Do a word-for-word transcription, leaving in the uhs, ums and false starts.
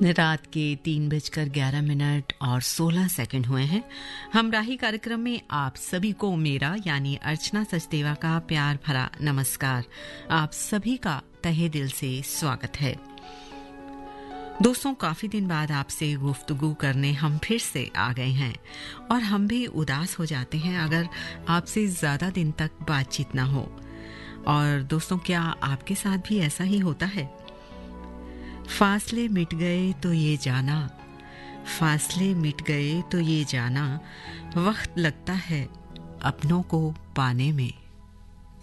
रात के तीन बजकर ग्यारह मिनट और सोलह सेकंड हुए हैं। हमराही कार्यक्रम में आप सभी को मेरा यानी अर्चना सचदेवा का प्यार भरा नमस्कार। आप सभी का तहे दिल से स्वागत है। दोस्तों, काफी दिन बाद आपसे गुफ्तगू करने हम फिर से आ गए हैं और हम भी उदास हो जाते हैं अगर आपसे ज्यादा दिन तक बातचीत ना हो। और दोस्तों, क्या आपके साथ भी ऐसा ही होता है? फासले मिट गए तो ये जाना, फासले मिट गए तो ये जाना, वक्त लगता है अपनों को पाने में।